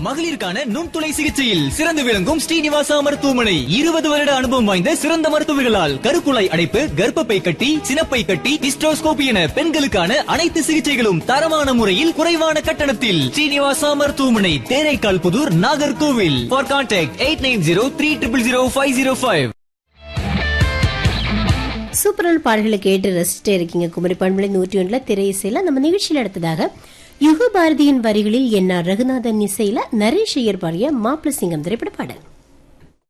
மகளிருக்கான நுண்துளை சிகிச்சையில் சிறந்து விளங்கும் ஸ்ரீனிவாசா மருத்துவமனை 20 வருட அனுபவம் வாய்ந்த சிறந்த மருத்துவர்களால் கருக்குழாய் அடைப்பு, கர்ப்பப்பை கட்டி, சினப்பை கட்டி, ஹிஸ்டோஸ்கோபி என பெண்களுக்கான அனைத்து சிகிச்சைகளும் தரமான முறையில் குறைவான கட்டணத்தில். ஸ்ரீனிவாசா மருத்துவமனை, தேரைக்கால் புதூர், நாகர்கோவில். For contact 8903000505. சூப்பரான பாடல்களை கேட்டு ரசிச்சுட்டே இருக்கீங்க குமரி பண்பலை 101 திரை இசையில. நம்ம நிகழ்ச்சியில் அடுத்ததாக யுக பாரதியின் வரிகளில் என்.ஆர். ரகுநாதன் இசையில நரேஷ் ஐயர் பாடிய மாப்பிள சிங்கம் திரைப்பட பாடல்.